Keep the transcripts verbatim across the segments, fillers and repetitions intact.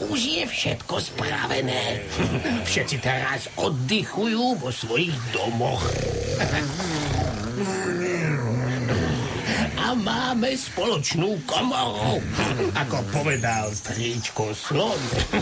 Už je všetko spravené. Všetci teraz oddychujú vo svojich domoch. A máme spoločnú komoru, ako povedal stríčko Slon.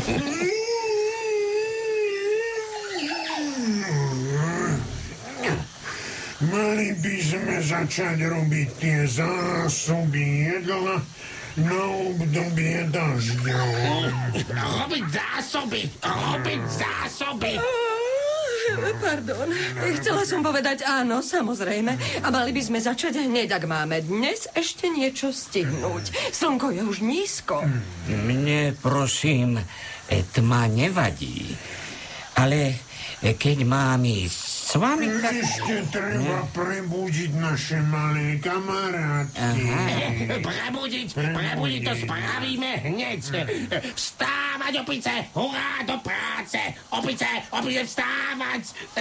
Mali by sme začať robiť tie zásoby jedla na obdobie dažďov. Robiť zásoby, robiť zásoby. Pardon, chcela som povedať áno, samozrejme. A mali by sme začať hneď, ak máme dnes ešte niečo stihnúť. Slnko je už nízko. Mne, prosím, tma nevadí. Ale keď mám ísť s vami... Ešte treba prebudiť naše malé kamarátky. Prebudiť, prebudiť to spravíme hneď. Vstávať, opice, hurá, do práce. Opice, opice, vstávať.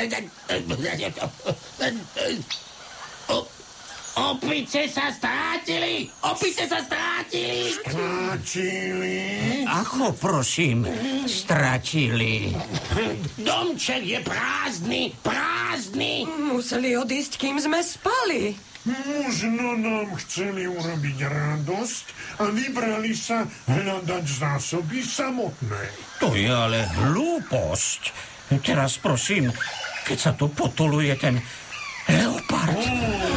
O, opice sa strátili, opice sa strátili. Strátili? Ako, prosím, strátili? Domček je prázdny, prázdny. Museli odísť, kým sme spali. Možno nám chceli urobiť radosť a vybrali sa hľadať zásoby samotné. To je ale hlúposť. Teraz, prosím, keď sa tu potuluje ten leopard...